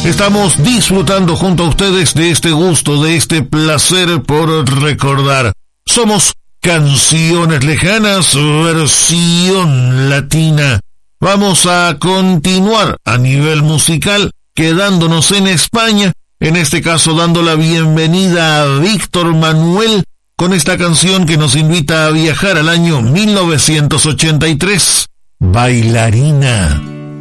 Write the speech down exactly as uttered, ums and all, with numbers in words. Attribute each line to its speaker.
Speaker 1: Estamos disfrutando junto a ustedes de este gusto, de este placer por recordar. Somos Canciones Lejanas, versión latina. Vamos a continuar a nivel musical, quedándonos en España, en este caso dando la bienvenida a Víctor Manuel con esta canción que nos invita a viajar al año mil novecientos ochenta y tres, Bailarina.